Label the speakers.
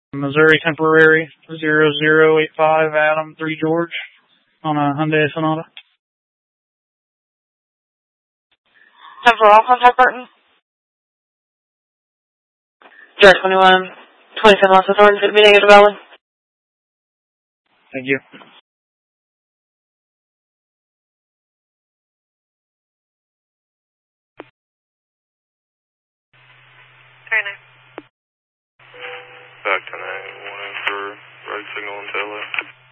Speaker 1: Missouri temporary 0085 Adam 3 George on a Hyundai Sonata.
Speaker 2: 10 for all contact Burton. Direct 21, 27 Los Authorities at meeting at the Valley.
Speaker 1: Thank you.
Speaker 2: Very nice.
Speaker 3: Back to 9, warning for right signal and tail light.